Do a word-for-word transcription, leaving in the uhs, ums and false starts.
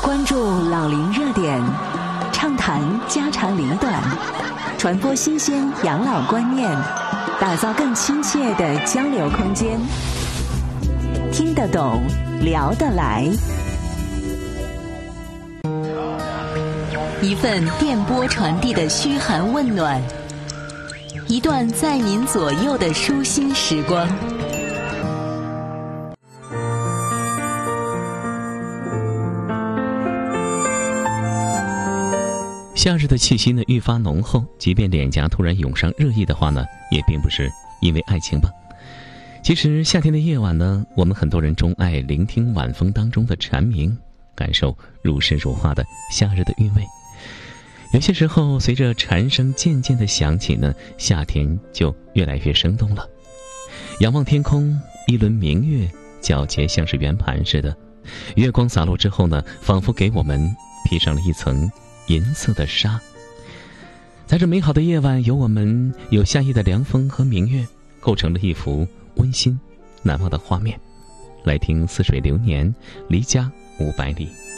关注老龄热点，畅谈家长里短，传播新鲜养老观念，打造更亲切的交流空间。听得懂，聊得来。一份电波传递的嘘寒问暖，一段在您左右的舒心时光。 夏日的气息呢愈发浓厚，即便脸颊突然涌上热意的话呢，也并不是因为爱情吧。其实夏天的夜晚呢，我们很多人钟爱聆听晚风当中的蝉鸣，感受如诗如画的夏日的韵味。有些时候随着蝉声渐渐的响起呢，夏天就越来越生动了。仰望天空，一轮明月皎洁像是圆盘似的，月光洒落之后呢，仿佛给我们披上了一层银色的纱。在这美好的夜晚，有我们，有夏夜的凉风和明月，构成了一幅温馨难忘的画面。来听似水流年，离家五百里。